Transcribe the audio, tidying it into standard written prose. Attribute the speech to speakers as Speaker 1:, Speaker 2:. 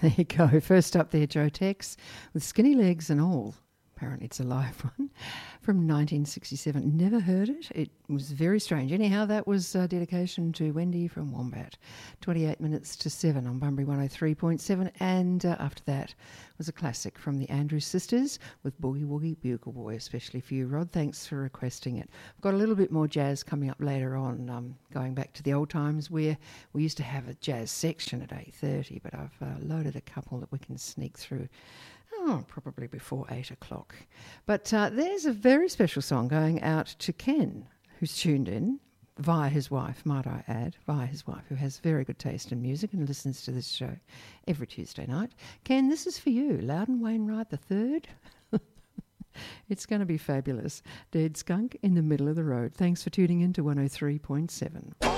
Speaker 1: There you go. First up there, Joe Tex, with Skinny Legs and All. Apparently it's a live one from 1967. Never heard it. It was very strange. Anyhow, that was dedication to Wendy from Wombat. 28 minutes to 7 on Bunbury 103.7. And after that was a classic from the Andrews Sisters with Boogie Woogie Bugle Boy, especially for you, Rod. Thanks for requesting it. I've got a little bit more jazz coming up later on, going back to the old times where we used to have a jazz section at 8:30, but I've loaded a couple that we can sneak through. Probably before 8 o'clock. But there's a very special song going out to Ken, who's tuned in via his wife, might I add, who has very good taste in music and listens to this show every Tuesday night. Ken, this is for you, Loudon Wainwright III. It's going to be fabulous. Dead Skunk in the Middle of the Road. Thanks for tuning in to 103.7.